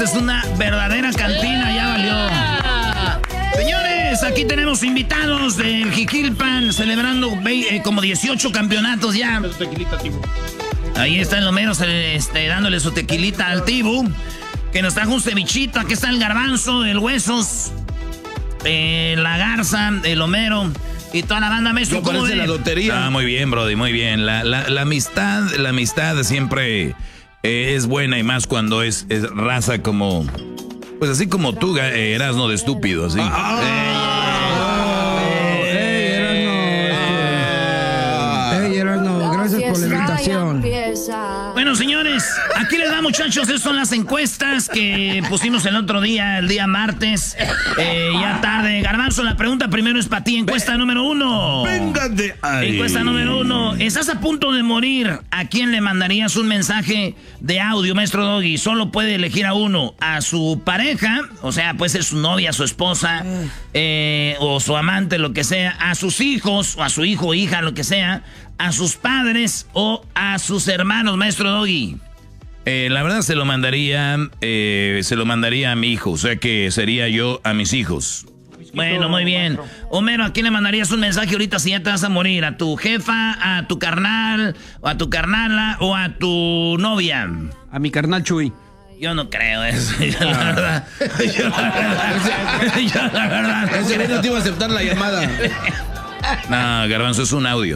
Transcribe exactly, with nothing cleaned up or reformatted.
Es una verdadera cantina, ya valió. Señores, aquí tenemos invitados del Jiquilpan celebrando eh, como dieciocho campeonatos ya. Ahí está el Homero este, dándole su tequilita al Tibu. Que nos trajo un cevichito. Aquí está el Garbanzo, el Huesos, eh, la Garza, el Homero y toda la banda. Maestro, ¿cómo parece la lotería? Ah, muy bien, brody, muy bien. La, la, la amistad, la amistad siempre eh, es buena y más cuando es, es raza como, pues así como tú, eh, Erasno de estúpido, así. Ah, eh, eh, Erasno, hey, Erasno, gracias por la invitación. Bueno, señores, aquí les da, muchachos, estas son las encuestas que pusimos el otro día, el día martes, eh, ya tarde. Garbanzo, la pregunta primero es para ti, encuesta número uno. Venga de ahí. Encuesta número uno, ¿estás a punto de morir? ¿A quién le mandarías un mensaje de audio, maestro Doggy? Solo puede elegir a uno, a su pareja, o sea, puede ser su novia, su esposa, eh, o su amante, lo que sea, a sus hijos, o a su hijo o hija, lo que sea, a sus padres o a sus hermanos, maestro Doggy. Eh, la verdad se lo mandaría, eh, se lo mandaría a mi hijo, o sea que sería yo a mis hijos. Bueno, muy bien. Homero, ¿a quién le mandarías un mensaje ahorita si ya te vas a morir? ¿A tu jefa, a tu carnal, o a tu carnala, o a tu novia? A mi carnal Chuy. Yo no creo eso. Yo la verdad. Yo la verdad. Yo la verdad. Ese no te iba a aceptar la llamada. No, Garbanzo, es un audio.